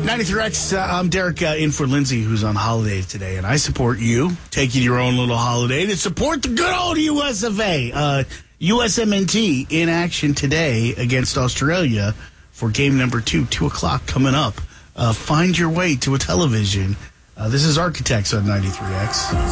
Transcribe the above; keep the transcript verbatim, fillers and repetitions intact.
ninety-three X, uh, I'm Derek uh, in for Lindsay, who's on holiday today, and I support you taking your own little holiday to support the good old U S of A. Uh, U S M N T in action today against Australia for game number two, two o'clock coming up. Uh, find your way to a television. Uh, this is Architects on ninety-three X.